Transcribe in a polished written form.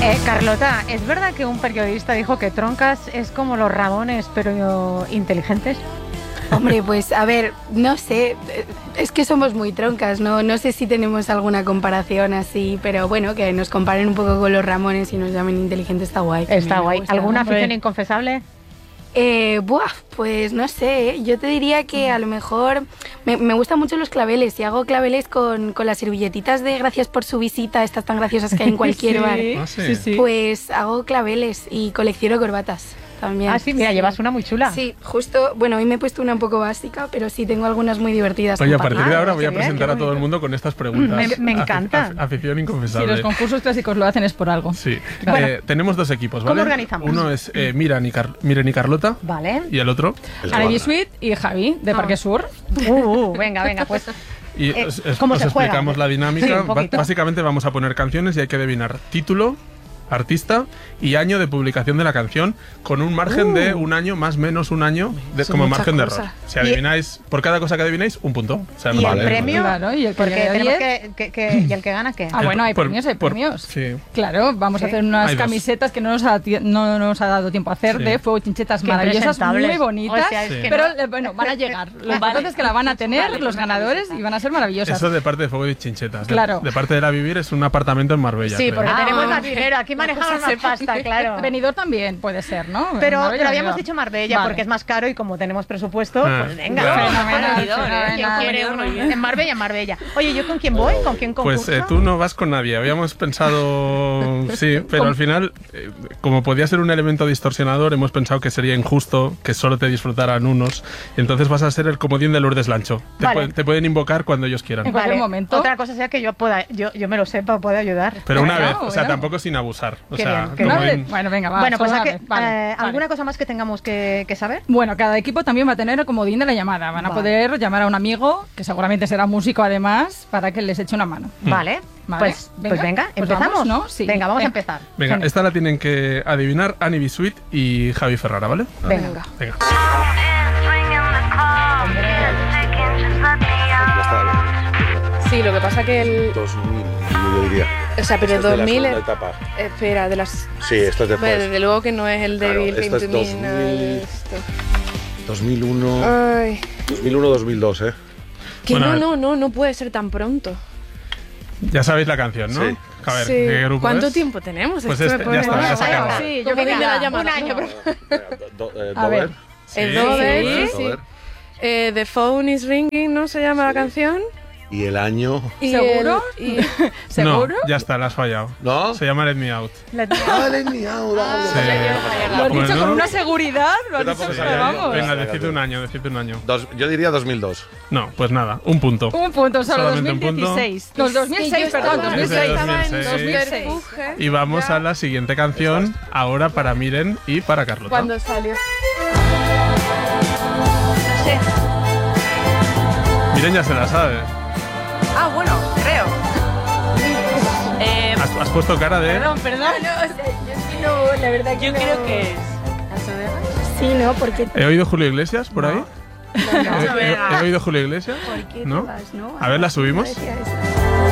Carlota, ¿es verdad que un periodista dijo que Troncas es como los Ramones, pero inteligentes? Hombre, pues a ver, no sé, es que somos muy troncas, no sé si tenemos alguna comparación así, pero bueno, que nos comparen un poco con los Ramones y nos llamen inteligentes está guay. Está guay. ¿Alguna afición inconfesable? Pues no sé, yo te diría que a lo mejor me gustan mucho los claveles y hago claveles con las servilletitas de gracias por su visita, estas tan graciosas que hay en cualquier bar. Sí. Pues hago claveles y colecciono corbatas también. Ah, sí, mira, llevas una muy chula. Sí, justo, bueno, hoy me he puesto una un poco básica, pero sí tengo algunas muy divertidas. Oye, a partir de ahora voy a presentar a todo el mundo con estas preguntas. Me encanta. Afición inconfesable. Si los concursos clásicos lo hacen es por algo. Sí. Bueno, tenemos dos equipos, ¿vale? ¿cómo organizamos? Uno es Miren y Carlota. Vale. Y el otro. Ivy Sweet y Javi, de Parque Sur. Venga, pues... Y os ¿cómo se juega? explicamos la dinámica. Sí, un poquito. Básicamente vamos a poner canciones y hay que adivinar título, artista y año de publicación de la canción con un margen de un año, más o menos un año, como margen de error. Si adivináis, por cada cosa que adivináis, un punto. O sea, ¿Y vale. el premio? Claro, y el que Porque llega tenemos 10. ¿y el que gana qué? Ah, bueno, hay premios. Sí. Claro, vamos a hacer unas Hay dos. camisetas que no nos ha dado tiempo a hacer, Sí. de fuego chinchetas Qué maravillosas, presentables. muy bonitas, O sea, es que pero no. bueno, van a llegar. Lo importante es que la van a tener los ganadores y van a ser maravillosas. Eso de parte de Fuego y Chinchetas. Claro. De parte de la Vivir es un apartamento en Marbella. Sí, creo. porque tenemos más dinero. Aquí manejamos más pasta, claro. Benidorm también puede ser, ¿no? Pero Marbella, habíamos Benidorm. dicho Marbella Vale. porque es más caro y como tenemos presupuesto, pues venga. claro. Fenomenal. ¿Quién quiere uno? En Marbella. Oye, ¿yo con quién voy? ¿Con quién concurso? Pues tú no vas con nadie. Habíamos pensado, sí, pero al final, como podía ser un elemento distorsionador, hemos pensado que sería injusto que solo te disfrutaran unos. Y entonces vas a ser el comodín de Lourdes Lancho. Vale. Te pueden invocar cuando ellos quieran. En cualquier momento. Otra cosa sea que yo me lo sepa, pueda ayudar. Pero una Bueno, vez, o sea, bueno. tampoco sin abusar. O Qué sea, bien, qué como Vale, en- bueno, venga, va. Bueno, pues solo ¿a qué- una vez. Vale, ¿alguna vale. cosa más que tengamos que saber? Bueno, cada equipo también va a tener el comodín de la llamada. Van a Vale. poder llamar a un amigo, que seguramente será músico además, para que les eche una mano. Vale. Vale. Pues venga, ¿empezamos? vamos, ¿no? Sí. Venga, vamos a Venga. empezar. Venga, esta la tienen que adivinar Ivy Sweet y Javi Ferrara, ¿vale? Venga. Venga. Ya está. Sí, lo que pasa que el... 2000, yo diría. O sea, pero Esto es de la 2000... segunda etapa. Espera, de las... Sí, esto es después. Bueno, desde luego que no es el Claro, Devil esto es Came to Me, 2000. nada de esto. 2001, Ay, 2002, ¿eh? que Bueno, no puede ser tan pronto. Ya sabéis la canción, ¿no? Sí. A ver, Sí. ¿de qué grupo ¿Cuánto es? tiempo tenemos? Pues Es que este, me pone- ya está, ya se Bueno, acaba. Sí, yo Como creo que de la ya. llamada. un año. A ver. Sí. El Dover, Sí. sí. The Phone is Ringing, ¿no? Se llama la canción. Y el año... Y ¿Seguro? y- ¿Seguro? No, ya está, la has fallado. ¿No? Se llama Let Me Out. Ah, let me out, dale. Sí. Lo has dicho Bueno. con una seguridad, lo has Yo dicho, tampoco pero sabía. vamos. Venga, decid un año. Yo diría 2002. No, pues nada, un punto. Un punto, solo Solamente un punto. 2016. No, 2006, perdón, estaba- 2006. Estaba en 2006. Y vamos a la siguiente canción, ahora para Miren y para Carlota. Cuando salió. Miren ya se la sabe. Ah, bueno, creo. Has puesto cara de... Perdón. No, la verdad que Yo no. creo que es. Sí, no, porque... ¿He oído Julio Iglesias por ahí? No, ¿He oído Julio Iglesias? ¿por qué ¿No? te vas, no? A ver, ¿la subimos? Decía eso.